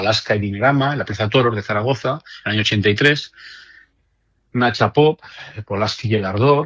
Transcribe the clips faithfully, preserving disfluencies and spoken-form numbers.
Alaska y Dinarama, en la Plaza Toros de Zaragoza, en el año ochenta y tres. Nacha Pop, Polaski y el Ardor,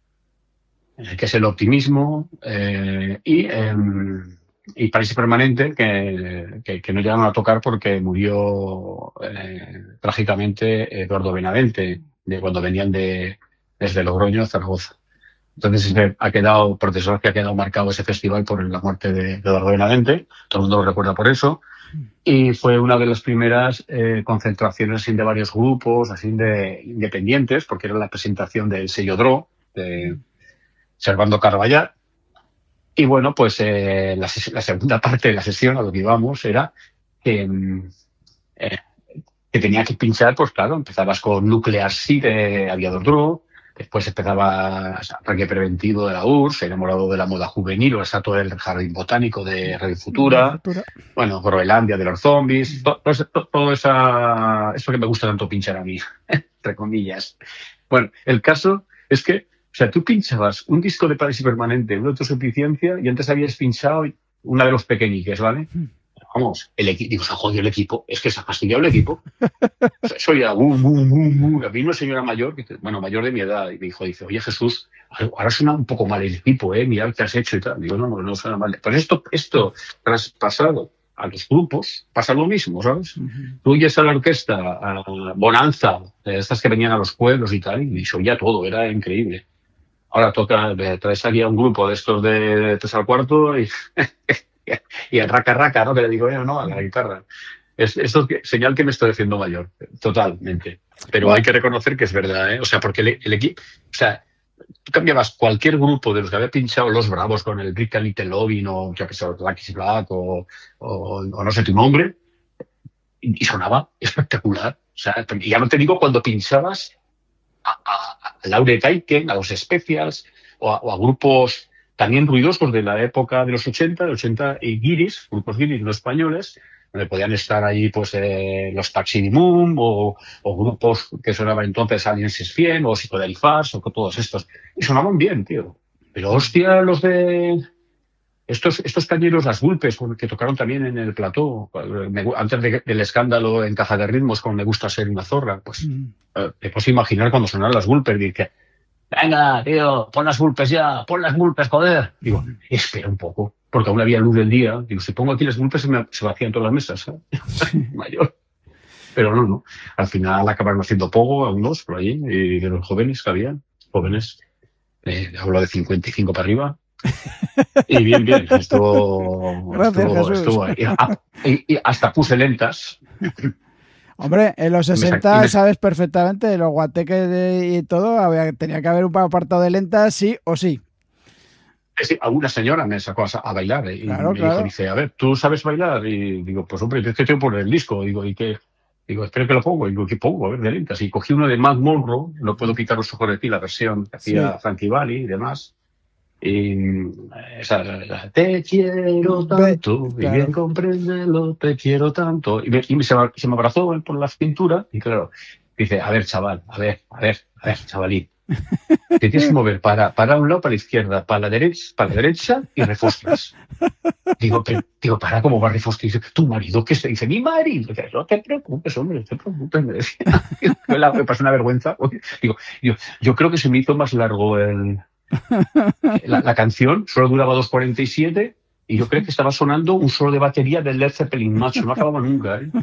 eh, que es el optimismo, eh, y, eh, y Paraíso Permanente, que, que, que no llegaron a tocar porque murió eh, trágicamente Eduardo Benavente, de cuando venían de, desde Logroño a Zaragoza. Entonces ha quedado, por desgracia, ha quedado marcado ese festival por la muerte de, de Eduardo Benavente. Todo el mundo lo recuerda por eso. Y fue una de las primeras eh, concentraciones así, de varios grupos, así de independientes, porque era la presentación del sello Dro, de Servando Carballar. Y bueno, pues eh, la, la segunda parte de la sesión, a lo que íbamos, era que, eh, que tenía que pinchar, pues claro, empezabas con Nuclear Sea de Aviador Dro. Después empezaba Ataque Preventivo de la U R S S, Enamorado de la Moda Juvenil, o el Estatua del Jardín Botánico de Radio Futura, Futura. Bueno, Groenlandia de los Zombies, todo, todo, todo esa, eso que me gusta tanto pinchar a mí, entre comillas. Bueno, el caso es que, o sea, tú pinchabas un disco de Paraíso Permanente, una autosuficiencia, y antes habías pinchado una de los pequeñiques, ¿vale? Vamos, el equipo, digo, se ha jodido el equipo, es que se ha fastidiado el equipo. O sea, eso ya, uh, uh, uh, uh. A mí una señora mayor, bueno, mayor de mi edad, y me dijo, dice, oye Jesús, ahora suena un poco mal el equipo, ¿eh? Mira qué has hecho y tal. Digo, no, no, no suena mal. Pues esto, esto traspasado a los grupos, pasa lo mismo, ¿sabes? Uh-huh. Tú oyes a la orquesta, a Bonanza, estas que venían a los pueblos y tal, y se oía todo, era increíble. Ahora toca, traes aquí a un grupo de estos de tres al cuarto y... y el raca raca, ¿no? Que le digo yo, no, a la guitarra. Es, esto es señal que me estoy haciendo mayor, totalmente. Pero bueno, hay que reconocer que es verdad, ¿eh? O sea, porque el, el equipo, o sea, tú cambiabas cualquier grupo de los que había pinchado Los Bravos con el Brick and Little Lovin' o, yo que sé, Black is Black o, o, o no sé tu nombre, y, y sonaba espectacular. O sea, ya no te digo cuando pinchabas a, a, a Laure Taiken, a los Specials o a, o a grupos también ruidosos de la época de los ochenta, de ochenta y guiris, grupos guiris no españoles, donde podían estar allí pues eh, los Taxi Moon o, o grupos que sonaban entonces Aliens cien o Psychedelic Fast o todos estos. Y sonaban bien, tío. Pero hostia, los de... Estos, estos cañeros, las Vulpes, que tocaron también en el plató, antes de, del escándalo en Caja de Ritmos con Me gusta ser una zorra, pues mm. eh, te puedes imaginar cuando sonaron las Vulpes, dije, venga, tío, pon las Vulpes ya, pon las Vulpes, joder. Digo, espera un poco, porque aún había luz del día. Digo, si pongo aquí las Vulpes se me se vacían todas las mesas, ¿eh? Mayor. Pero no, no. Al final acabaron haciendo pogo, a unos por allí, y de los jóvenes que habían, jóvenes, eh, hablo de cincuenta y cinco para arriba. Y bien, bien, estuvo, Gracias, estuvo, Jesús. estuvo y, y, y hasta puse lentas. Hombre, en los sesenta, sabes perfectamente, los guateques de, y todo, había, tenía que haber un apartado de lentas, sí o sí. Sí, alguna señora me sacó a, a bailar y claro, me claro. dijo, dice, a ver, ¿tú sabes bailar? Y digo, pues hombre, es que tengo que poner el disco. Digo, ¿y qué? Digo, espero que lo pongo. Y digo, ¿qué pongo? A ver, de lentas. Y cogí uno de Matt Monroe, no puedo quitar los ojos de ti, la versión que hacía sí. Frankie Valli y demás. Y esa, te quiero tanto, Be, claro. Y bien compréndelo, te quiero tanto. Y, me, y se, me, se me abrazó por la cintura y claro, dice, a ver, chaval, a ver, a ver, a ver, chavalín. Te tienes que mover para, para un lado, para la izquierda, para la derecha, para la derecha y refostras. Digo, pero, digo, para cómo va a refostrar. Dice, ¿tu marido qué se dice? Mi marido. Dice, no te preocupes, hombre, no te preocupes. Me decía. Me pasó una vergüenza. Digo, yo, yo creo que se me hizo más largo el, la, la canción, solo duraba dos cuarenta y siete y yo creo que estaba sonando un solo de batería del Led Zeppelin, macho, no acababa nunca, ¿eh?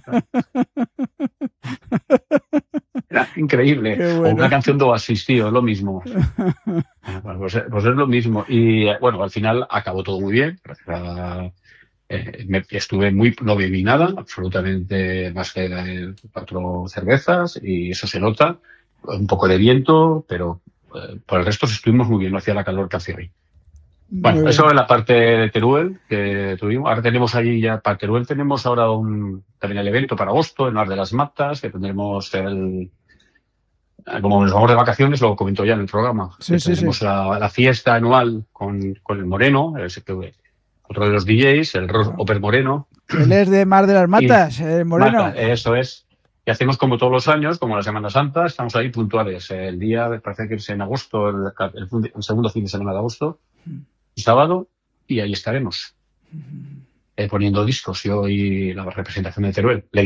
Era increíble. Bueno. O una canción de Oasis, tío, lo mismo. Bueno, pues, pues es lo mismo. Y bueno, al final acabó todo muy bien. Eh, me, estuve muy, no bebí nada, absolutamente más que eh, cuatro cervezas, y eso se nota. Un poco de viento, pero eh, por el resto estuvimos muy bien, no hacía la calor que hacía ahí. Bueno, eso es la parte de Teruel que tuvimos. Ahora tenemos allí ya, para Teruel tenemos ahora un, también el evento para agosto, en Mar de las Matas, que tendremos el, como nos vamos de vacaciones, lo comento ya en el programa. Sí, sí, tenemos sí. La, la fiesta anual con, con el Moreno, el, otro de los D Js, el Rock Oper Moreno. Él es de Mar de las Matas, y, el Moreno. Mata, eso es. Y hacemos como todos los años, como la Semana Santa, estamos ahí puntuales. El día, parece que es en agosto, el, el, el segundo fin de semana de agosto, el sábado, y ahí estaremos. Eh, poniendo discos, yo y la representación de Teruel. Le